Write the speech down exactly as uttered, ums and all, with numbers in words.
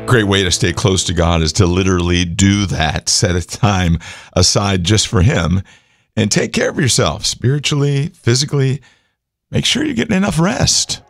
Great way to stay close to God is to literally do that. Set a time aside just for him and take care of yourself spiritually, physically. Make sure you're getting enough rest.